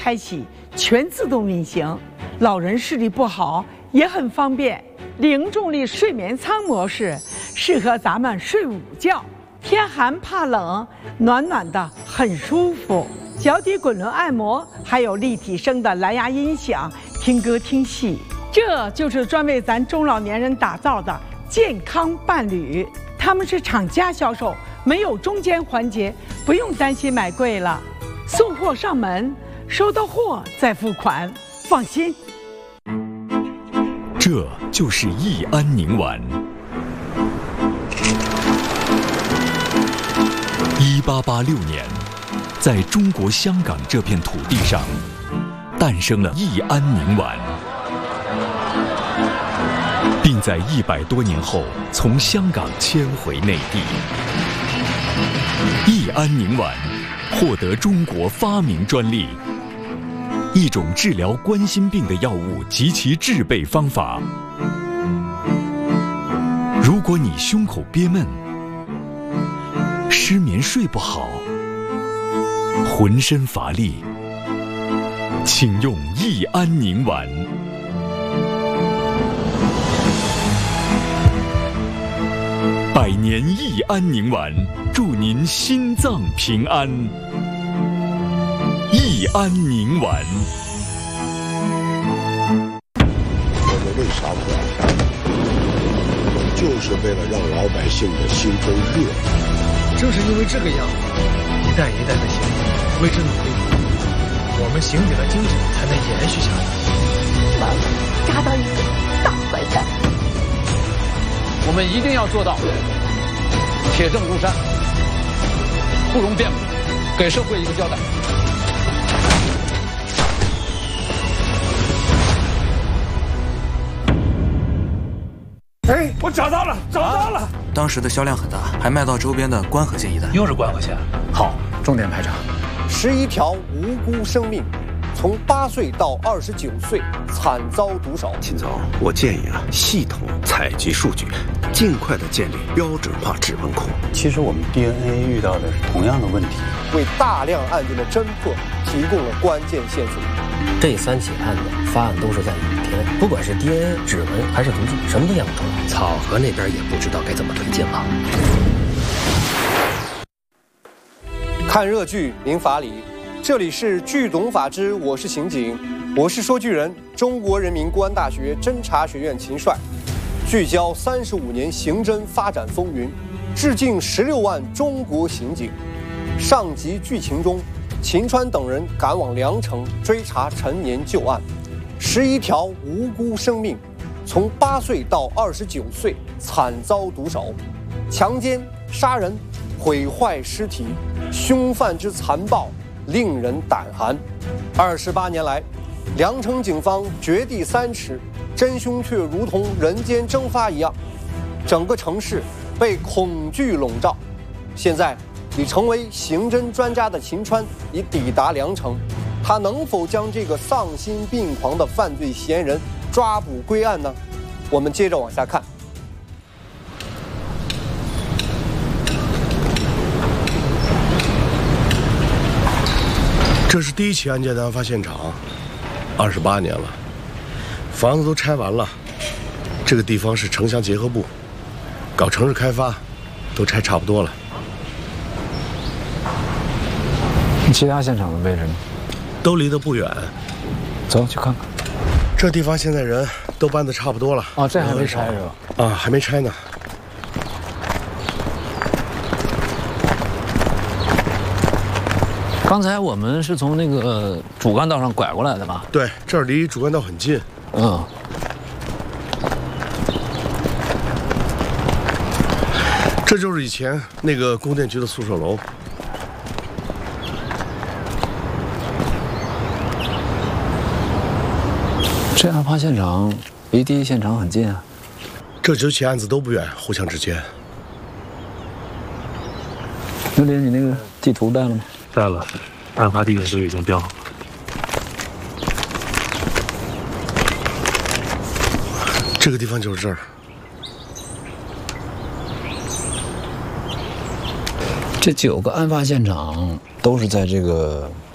开启全自动运行，老人视力不好也很方便。零重力睡眠舱模式适合咱们睡午觉，天寒怕冷，暖暖的很舒服。脚底滚轮按摩，还有立体声的蓝牙音响，听歌听戏。这就是专为咱中老年人打造的健康伴侣，他们是厂家销售，没有中间环节，不用担心买贵了。送货上门，收到货再付款，放心。 这就是益安宁丸。1886年，在中国香港这片土地上，诞生了益安宁丸，并在100多年后从香港迁回内地。益安宁丸获得中国发明专利。一种治疗冠心病的药物及其制备方法。如果你胸口憋闷、失眠睡不好、浑身乏力，请用益安宁丸。100年益安宁丸，祝您心脏平安。益安宁丸。 我们为啥不要干？就是为了让老百姓的心中热。 正是因为这个样，一代一代的刑警为之努力，我们刑警的精神才能延续下来。 完了，抓到一个大坏蛋。 我们一定要做到铁证如山，不容辩驳，给社会一个交代。 哎，我找到了，找到了！ 当时的销量很大，还卖到周边的关河县一带。 又是关河县，好，重点排查。 11条无辜生命，从8岁到29岁惨遭毒手。 秦总，我建议系统采集数据，尽快的建立标准化指纹库。 其实我们 DNA 遇到的是同样的问题， 为大量案件的侦破提供了关键线索。 这3起案子发案都是在5天，不管是 DNA、指纹还是毒剂，什么都验不出来。 草河那边也不知道该怎么推进了。 看热剧明法理，这里是剧懂法之我是刑警，我是说剧人，中国人民公安大学侦查学院秦帅，聚焦35年刑侦发展风云，致敬16万中国刑警。上集剧情中，秦川等人赶往梁城追查陈年旧案，11条无辜生命，从8岁到29岁惨遭毒手，强奸、杀人、毁坏尸体，凶犯之残暴令人胆寒。28年来，梁城警方掘地3尺，真凶却如同人间蒸发一样，整个城市被恐惧笼罩。现在已成为刑侦专家的秦川已抵达梁城，他能否将这个丧心病狂的犯罪嫌疑人抓捕归案呢？我们接着往下看。 这是第1起案件的案发现场，28年了，房子都拆完了。这个地方是城乡结合部，搞城市开发，都拆差不多了。 其他现场的位置呢？ 都离得不远， 走去看看。 这地方现在人都搬得差不多了。 哦，这还没拆是吧？ 啊，还没拆呢。 刚才我们是从那个主干道上拐过来的吧？ 对，这儿离主干道很近。 嗯。 这就是以前那个供电局的宿舍楼。 这案发现场离第1现场很近啊。 这9起案子都不远，互相之间。 刘林，你那个地图带了吗？ 带了，案发地点都已经标好了。 这个地方就是这儿。 这9个案发现场都是在这个